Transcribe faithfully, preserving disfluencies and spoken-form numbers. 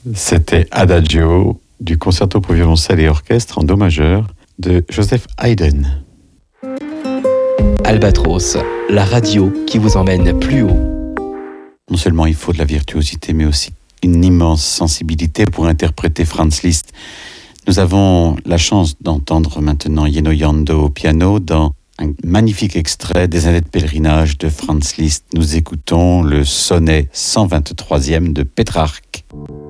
C'était Adagio du concerto pour violoncelle et orchestre en do majeur de Joseph Haydn. Albatros, la radio qui vous emmène plus haut. Non seulement il faut de la virtuosité, mais aussi une immense sensibilité pour interpréter Franz Liszt. Nous avons la chance d'entendre maintenant Jenő Jandó au piano dans un magnifique extrait des années de pèlerinage de Franz Liszt. Nous écoutons le sonnet cent vingt-troisième de Pétrarque.